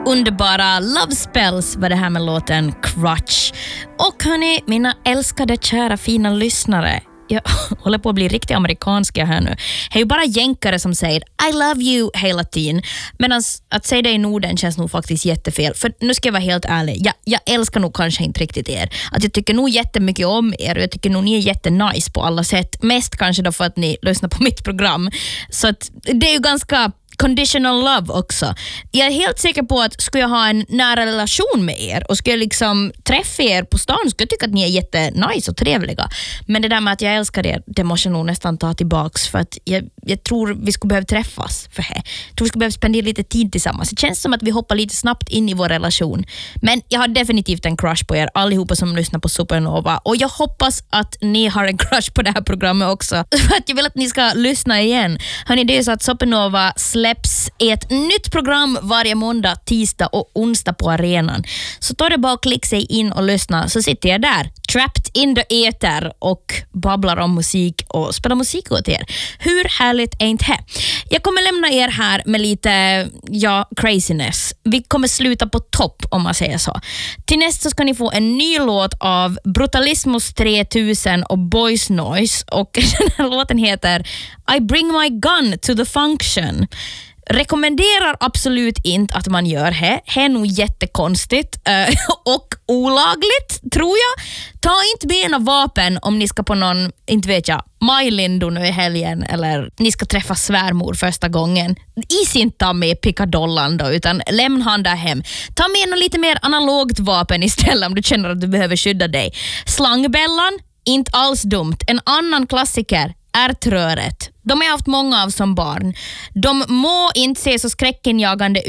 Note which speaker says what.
Speaker 1: underbara Love Spells var det här med låten Crutch. Och hörni, mina älskade, kära, fina lyssnare. Jag håller på att bli riktigt amerikanska här nu. Det är ju bara jänkare som säger I love you hela tiden. Men att säga det i Norden känns nog faktiskt jättefel. För nu ska jag vara helt ärlig. Jag älskar nog kanske inte riktigt er. Att jag tycker nog jättemycket om er. Och jag tycker nog ni är jättenice på alla sätt. Mest kanske då för att ni lyssnar på mitt program. Så att det är ju ganska conditional love också. Jag är helt säker på att skulle jag ha en nära relation med er och skulle jag liksom träffa er på stan, skulle jag tycka att ni är jättenice och trevliga. Men det där med att jag älskar er, det måste jag nog nästan ta tillbaks, för att jag tror vi skulle behöva träffas för det. Jag tror vi skulle behöva spendera lite tid tillsammans. Det känns som att vi hoppar lite snabbt in i vår relation. Men jag har definitivt en crush på er allihopa som lyssnar på Supernova, och jag hoppas att ni har en crush på det här programmet också. För att jag vill att ni ska lyssna igen. Hörrni, det är så att Supernova släpps ett nytt program varje måndag, tisdag och onsdag på arenan. Så tar det bara att klicka sig in och lyssna, så sitter jag där, trapped in the ether, och babblar om musik och spelar musik åt er. Hur härligt är inte det? Jag kommer lämna er här med lite craziness. Vi kommer sluta på topp, om man säger så. Till nästa ska ni få en ny låt av Brutalismus 3000 och Boys Noise, och den här låten heter I Bring My Gun to the Function. Rekommenderar absolut inte att man gör det. Det är nog jättekonstigt och olagligt, tror jag. Ta inte med ena vapen om ni ska på någon, inte vet jag, Majlindo nu i helgen, eller ni ska träffa svärmor första gången. Inte ta med pickadollan då, utan lämna han där hem. Ta med något lite mer analogt vapen istället om du känner att du behöver skydda dig. Slangbällan, inte alls dumt. En annan klassiker, ärtröret. De har jag haft många av som barn. De må inte se så skräckinjagande